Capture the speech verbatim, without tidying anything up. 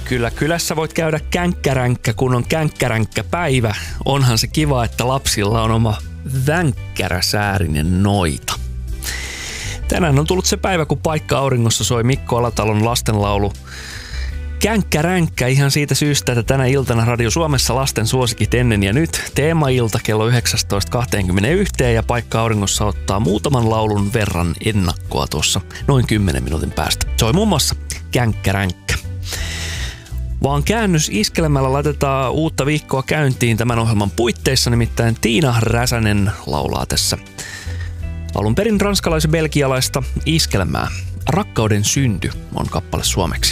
Kyllä kylässä voit käydä känkkäränkkä, kun on känkkäränkkä päivä. Onhan se kiva, että lapsilla on oma vänkkäräsäärinen noita. Tänään on tullut se päivä, kun Paikka auringossa soi Mikko Alatalon lastenlaulu Känkkäränkkä ihan siitä syystä, että tänä iltana Radio Suomessa lasten suosikit ennen ja nyt. Teemailta kello yhdeksäntoista kaksikymmentäyksi ja Paikka auringossa ottaa muutaman laulun verran ennakkoa tuossa noin kymmenen minuutin päästä. Soi muun muassa Känkkäränkkä. Vaan käännös iskelemällä laitetaan uutta viikkoa käyntiin tämän ohjelman puitteissa, nimittäin Tiina Räsänen laulaa tässä alun perin ranskalais-belgialaista iskelmää. Rakkauden synty on kappale suomeksi.